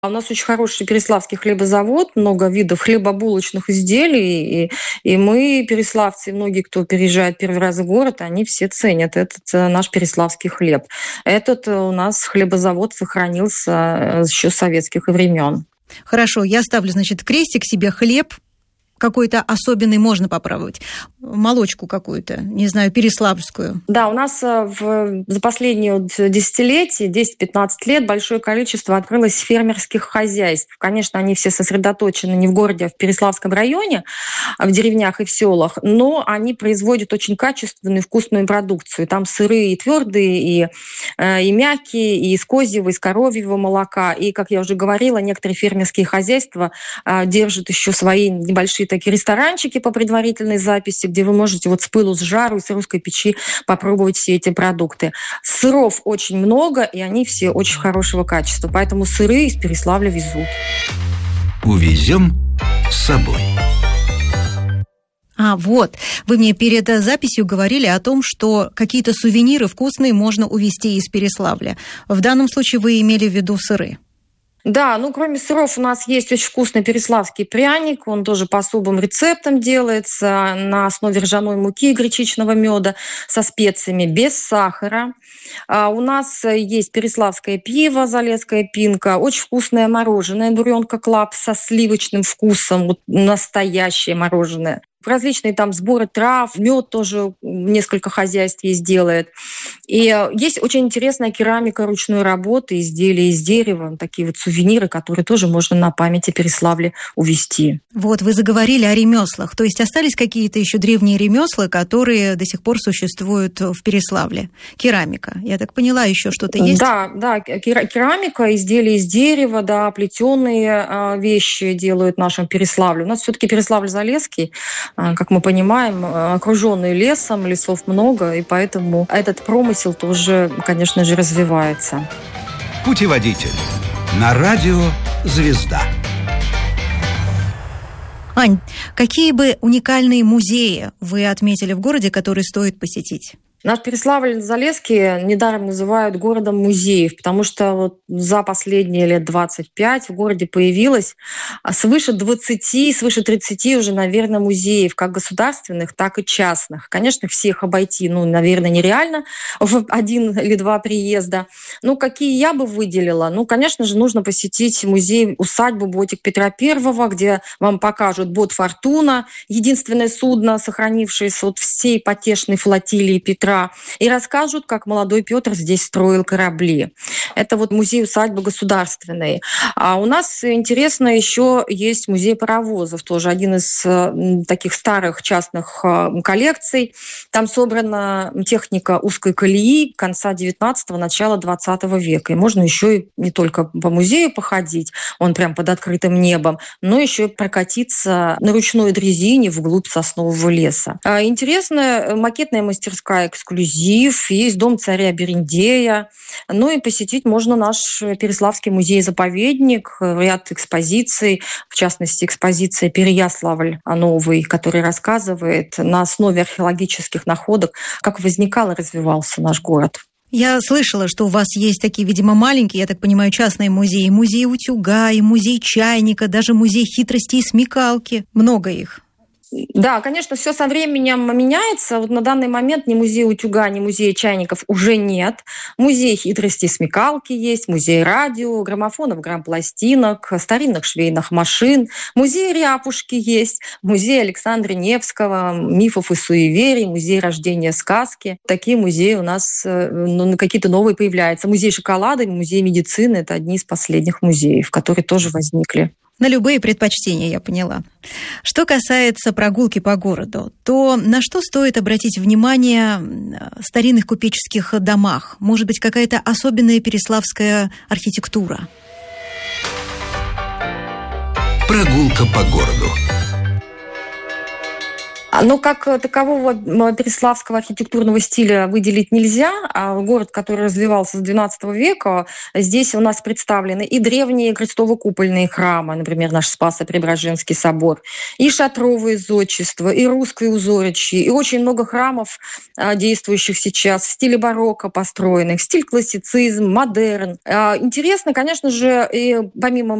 У нас очень хороший переславский хлебозавод, много видов хлебобулочных изделий, и мы, переславцы, многие, кто переезжает первый раз в город, они все ценят этот наш переславский хлеб. Этот у нас хлебозавод сохранился еще с советских времен. Хорошо, я ставлю, крестик себе, хлеб какой-то особенный можно попробовать. Молочку какую-то, не знаю, переславскую. Да, у нас за последние десятилетия, 10-15 лет, большое количество открылось фермерских хозяйств. Конечно, они все сосредоточены не в городе, а в Переславском районе, в деревнях и в селах, но они производят очень качественную, вкусную продукцию. Там сырые и твердые, и мягкие, и из козьего, и из коровьего молока. И, как я уже говорила, некоторые фермерские хозяйства держат еще свои небольшие такие ресторанчики по предварительной записи, где вы можете с пылу, с жару, с русской печи попробовать все эти продукты. Сыров очень много, и они все очень хорошего качества. Поэтому сыры из Переславля везут. Увезем с собой. Вы мне перед записью говорили о том, что какие-то сувениры вкусные можно увезти из Переславля. В данном случае вы имели в виду сыры. Да, кроме сыров у нас есть очень вкусный переславский пряник. Он тоже по особым рецептам делается на основе ржаной муки и гречичного меда со специями, без сахара. У нас есть переславское пиво, залесская пинка, очень вкусное мороженое, буренка Клаб со сливочным вкусом, настоящее мороженое. Различные там сборы трав, мед тоже несколько хозяйств есть делает. И есть очень интересная керамика ручной работы, изделия из дерева, такие сувениры, которые тоже можно на память о Переславле увезти. Вы заговорили о ремеслах, то есть остались какие-то еще древние ремесла, которые до сих пор существуют в Переславле? Керамика, я так поняла, еще что-то есть? Да, керамика, изделия из дерева, да, плетеные вещи делают в нашем Переславле. У нас все-таки Переславль-Залесский, как мы понимаем, окруженный лесом, лесов много, и поэтому этот промысел тоже, конечно же, развивается. Путеводитель на радио «Звезда». Ань, какие бы уникальные музеи вы отметили в городе, которые стоит посетить? Наш Переславль-Залесский недаром называют городом музеев, потому что за последние лет 25 в городе появилось свыше 20, свыше 30 уже, наверное, музеев, как государственных, так и частных. Конечно, всех обойти, наверное, нереально в один или два приезда. Какие я бы выделила? Конечно же, нужно посетить музей-усадьбу Ботик Петра I, где вам покажут бот «Фортуна», единственное судно, сохранившееся всей потешной флотилии Петра, и расскажут, как молодой Петр здесь строил корабли. Это музей-усадьба государственный. А у нас интересно еще есть музей паровозов, тоже один из таких старых частных коллекций. Там собрана техника узкой колеи конца 19-го, начала 20 века. И можно еще и не только по музею походить, он прям под открытым небом, но еще и прокатиться на ручной дрезине вглубь соснового леса. Интересная макетная мастерская эксклюзив, есть дом царя Берендея. И посетить можно наш Переславский музей-заповедник, ряд экспозиций, в частности, экспозиция «Переяславль новый», который рассказывает на основе археологических находок, как возникал и развивался наш город. Я слышала, что у вас есть такие, видимо, маленькие, я так понимаю, частные музеи. Музей утюга, и музей чайника, даже музей хитрости и смекалки. Много их. Да, конечно, все со временем меняется. На данный момент ни музея утюга, ни музея чайников уже нет. Музей хитрости и смекалки есть, музей радио, граммофонов, грампластинок, старинных швейных машин. Музей ряпушки есть, музей Александра Невского, мифов и суеверий, музей рождения сказки. Такие музеи у нас какие-то новые появляются. Музей шоколада, музей медицины – это одни из последних музеев, которые тоже возникли. На любые предпочтения, я поняла. Что касается прогулки по городу, то на что стоит обратить внимание в старинных купеческих домах? Может быть, какая-то особенная переславская архитектура? Прогулка по городу. Но как такового переславского архитектурного стиля выделить нельзя. Город, который развивался с XII века, здесь у нас представлены и древние крестово-купольные храмы, например, наш Спасо-Преображенский собор, и шатровые зодчества, и русское узоричье, и очень много храмов, действующих сейчас в стиле барокко построенных, стиль классицизм, модерн. Интересно, конечно же, и помимо